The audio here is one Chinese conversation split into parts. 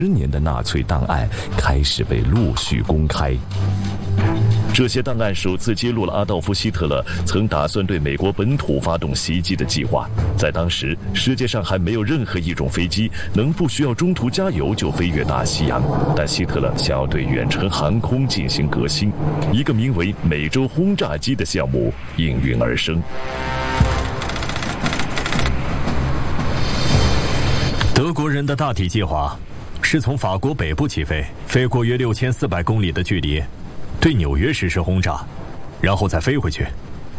年的纳粹档案开始被陆续公开。这些档案首次揭露了阿道夫·希特勒曾打算对美国本土发动袭击的计划。在当时，世界上还没有任何一种飞机能不需要中途加油就飞越大西洋，但希特勒想要对远程航空进行革新，一个名为美洲轰炸机的项目应运而生。 德国人的大体计划是从法国北部起飞，飞过约6400公里的距离，对纽约实施轰炸，然后再飞回去。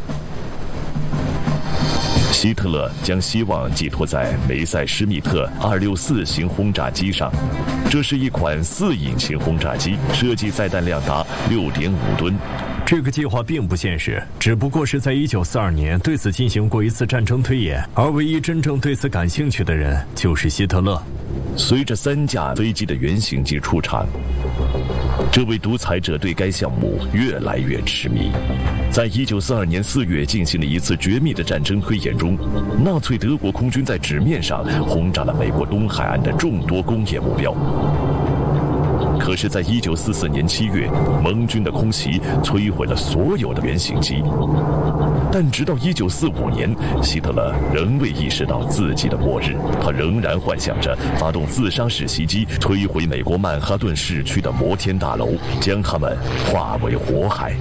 希特勒将希望寄托在梅塞施密特264型轰炸机上，这是一款4引擎轰炸机，设计载弹量达6.5吨。 这个计划并不现实，只不过是在1942年对此进行过一次战争推演，而唯一真正对此感兴趣的人就是希特勒。 随着3架飞机的原型机出场，这位独裁者对该项目越来越痴迷。在1942年4月进行了一次绝密的战争推演中，纳粹德国空军在纸面上轰炸了美国东海岸的众多工业目标。可是，在1944年7月，盟军的空袭摧毁了所有的原型机。但直到1945年，希特勒仍未意识到自己的末日，他仍然幻想着发动自杀式袭击，摧毁美国曼哈顿市区的摩天大楼，将它们化为火海。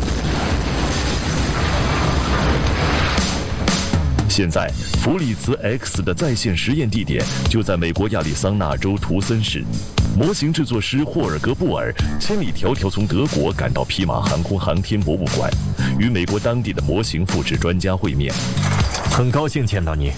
现在，弗里茨 X 的在线实验地点就在美国亚利桑那州图森市。模型制作师霍尔格·布尔千里迢迢从德国赶到皮马航空航天博物馆，与美国当地的模型复制专家会面。 很高兴见到你。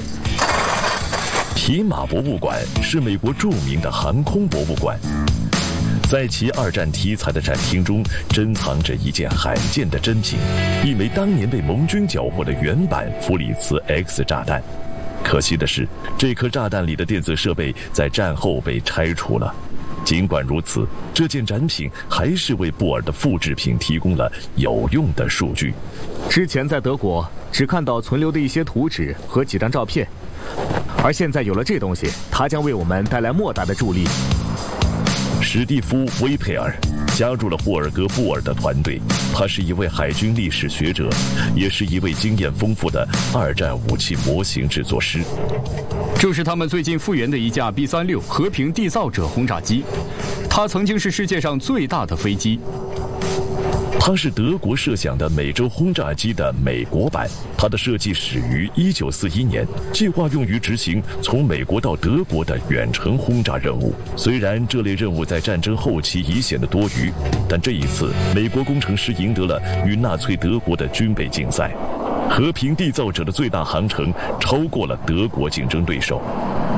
皮马博物馆是美国著名的航空博物馆，在其2战题材的展厅中，珍藏着一件罕见的珍品，一枚当年被盟军缴获的原版弗里茨 X 炸弹。可惜的是，这颗炸弹里的电子设备在战后被拆除了。尽管如此，这件展品还是为布尔的复制品提供了有用的数据。 之前在德国只看到存留的一些图纸和几张照片，而现在有了这东西，它将为我们带来莫大的助力。 史蒂夫·威佩尔加入了霍尔格·布尔的团队，他是一位海军历史学者，也是一位经验丰富的2战武器模型制作师。 这是他们最近复原的一架 B-36和平缔造者轰炸机，它曾经是世界上最大的飞机。 它是德国设想的美洲轰炸机的美国版，它的设计始于1941年，计划用于执行从美国到德国的远程轰炸任务。虽然这类任务在战争后期已显得多余，但这一次美国工程师赢得了与纳粹德国的军备竞赛。和平缔造者的最大航程超过了德国竞争对手。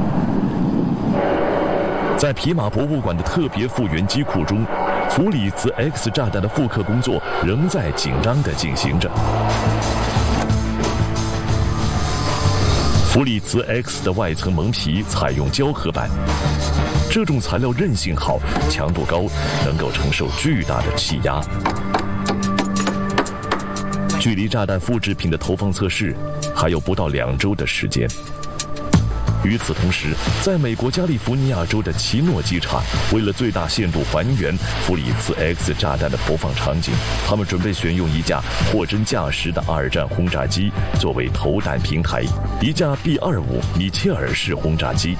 在皮马博物馆的特别复原机库中，弗里茨 X 炸弹的复刻工作仍在紧张地进行着。弗里茨 X 的外层蒙皮采用胶合板，这种材料韧性好，强度高，能够承受巨大的气压。距离炸弹复制品的投放测试还有不到2周的时间。与此同时，在美国加利福尼亚州的奇诺机场，为了最大限度还原弗里茨 X 炸弹的投放场景，他们准备选用一架货真价实的2战轰炸机作为投弹平台，一架 B-25米切尔式轰炸机。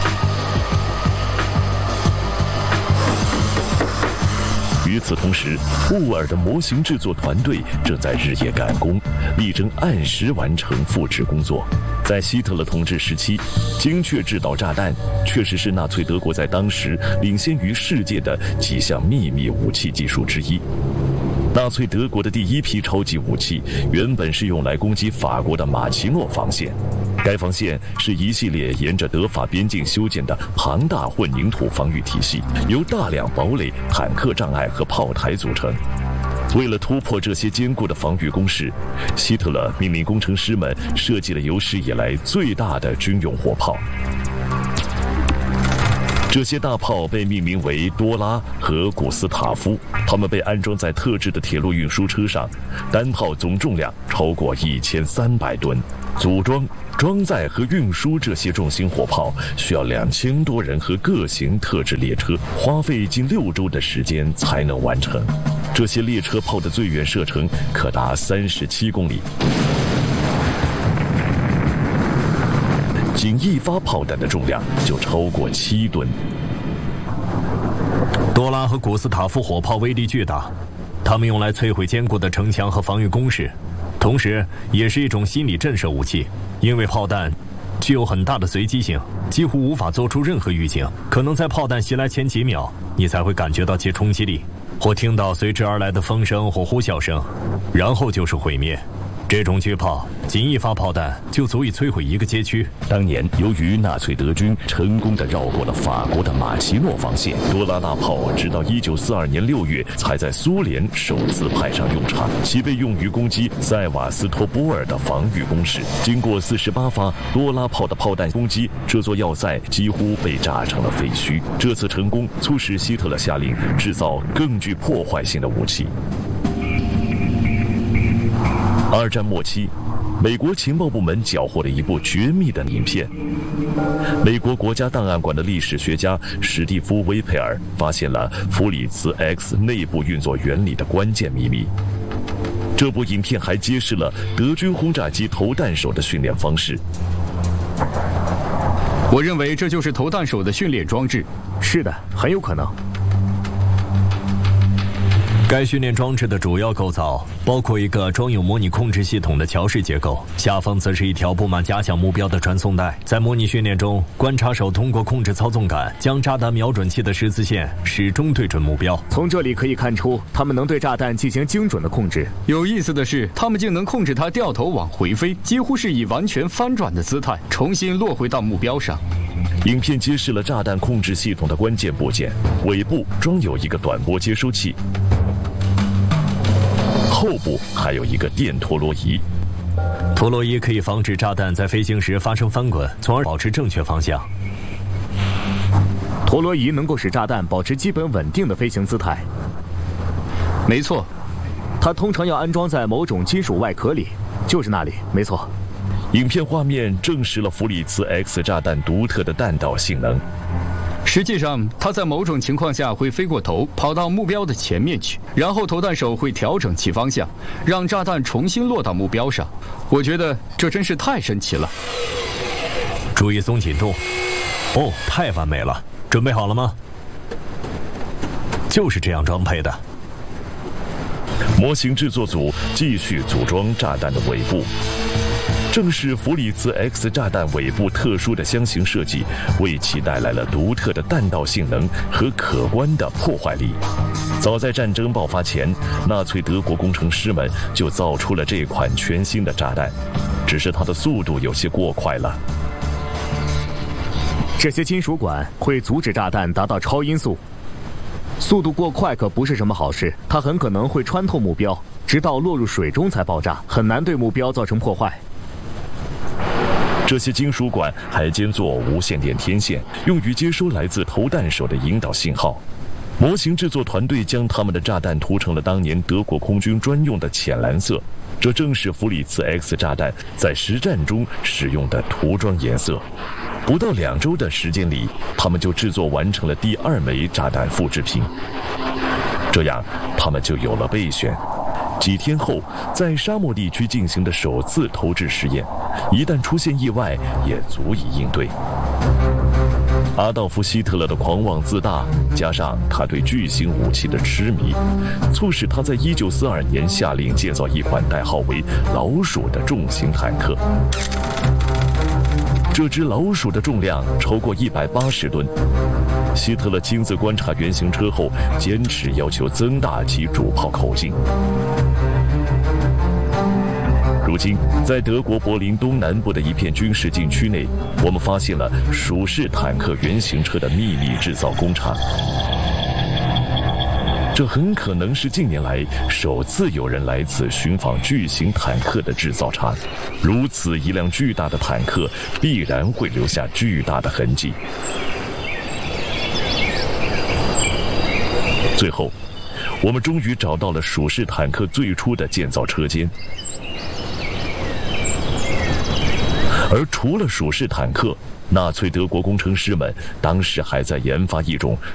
与此同时，布尔的模型制作团队正在日夜赶工，力争按时完成复制工作。在希特勒统治时期，精确制导炸弹确实是纳粹德国在当时领先于世界的几项秘密武器技术之一。纳粹德国的第一批超级武器原本是用来攻击法国的马奇诺防线，该防线是一系列沿着德法边境修建的庞大混凝土防御体系，由大量堡垒、坦克障碍和炮台组成。为了突破这些坚固的防御工事，希特勒命令工程师们设计了有史以来最大的军用火炮。 这些大炮被命名为多拉和古斯塔夫，它们被安装在特制的铁路运输车上，单炮总重量超过1300吨。组装、装载和运输这些重型火炮需要2000多人和各型特制列车，花费近6周的时间才能完成。这些列车炮的最远射程可达37公里。仅一发炮弹的重量就超过7吨。 多拉和古斯塔夫火炮威力巨大，它们用来摧毁坚固的城墙和防御工事，同时也是一种心理震慑武器。因为炮弹具有很大的随机性，几乎无法做出任何预警，可能在炮弹袭来前几秒，你才会感觉到其冲击力，或听到随之而来的风声或呼啸声，然后就是毁灭。这种巨炮仅一发炮弹就足以摧毁一个街区。 当年由于纳粹德军成功地绕过了法国的马奇诺防线，多拉大炮直到1942年6月才在苏联首次派上用场，其被用于攻击塞瓦斯托波尔的防御工事。经过48发多拉炮的炮弹攻击，这座要塞几乎被炸成了废墟。这次成功促使希特勒下令制造更具破坏性的武器。二战末期，美国情报部门缴获了一部绝密的影片。美国国家档案馆的历史学家史蒂夫·威佩尔发现了弗里茨 X 内部运作原理的关键秘密。这部影片还揭示了德军轰炸机投弹手的训练方式。 我认为这就是投弹手的训练装置。 是的，很有可能。 该训练装置的主要构造包括一个装有模拟控制系统的桥式结构，下方则是一条布满假想目标的传送带。在模拟训练中，观察手通过控制操纵杆将炸弹瞄准器的十字线始终对准目标。 从这里可以看出，他们能对炸弹进行精准的控制。 有意思的是，他们竟能控制它掉头往回飞，几乎是以完全翻转的姿态重新落回到目标上。 影片揭示了炸弹控制系统的关键部件，尾部装有一个短波接收器，后部还有一个电陀螺仪。 陀螺仪可以防止炸弹在飞行时发生翻滚，从而保持正确方向。 陀螺仪能够使炸弹保持基本稳定的飞行姿态。 没错， 它通常要安装在某种金属外壳里，就是那里，没错。 影片画面证实了弗里茨 X 炸弹独特的弹道性能。 实际上，它在某种情况下会飞过头，跑到目标的前面去，然后投弹手会调整其方向，让炸弹重新落到目标上。我觉得这真是太神奇了。 注意松紧度。哦，太完美了！准备好了吗？就是这样装配的。 模型制作组继续组装炸弹的尾部。正是弗里茨 X 炸弹尾部特殊的箱型设计，为其带来了独特的弹道性能和可观的破坏力。早在战争爆发前，纳粹德国工程师们就造出了这款全新的炸弹，只是它的速度有些过快了。 这些金属管会阻止炸弹达到超音速，速度过快可不是什么好事，它很可能会穿透目标，直到落入水中才爆炸，很难对目标造成破坏。 这些金属管还兼做无线电天线，用于接收来自投弹手的引导信号。模型制作团队将他们的炸弹涂成了当年德国空军专用的浅蓝色，这正是弗里茨 X 炸弹在实战中使用的涂装颜色。不到2周的时间里，他们就制作完成了第2枚炸弹复制品，这样他们就有了备选。几天后，在沙漠地区进行的首次投掷实验，一旦出现意外，也足以应对。阿道夫·希特勒的狂妄自大，加上他对巨型武器的痴迷，促使他在1942年下令建造一款代号为“老鼠”的重型坦克。这只老鼠的重量超过180吨。希特勒亲自观察原型车后，坚持要求增大其主炮口径。如今，在德国柏林东南部的一片军事禁区内，我们发现了鼠式坦克原型车的秘密制造工厂。这很可能是近年来首次有人来此寻访巨型坦克的制造厂。如此一辆巨大的坦克，必然会留下巨大的痕迹。 最后，我们终于找到了鼠式坦克最初的建造车间。而除了鼠式坦克，纳粹德国工程师们当时还在研发一种